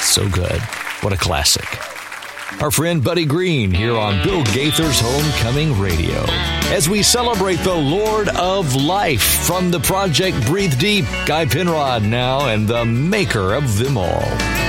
So good. What a classic. Our friend Buddy Green here on Bill Gaither's Homecoming Radio as we celebrate the Lord of Life from the project Breathe Deep, Guy Penrod now, and the maker of them all.